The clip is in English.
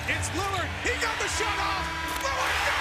It's Lillard. He got the shot off. Lillard got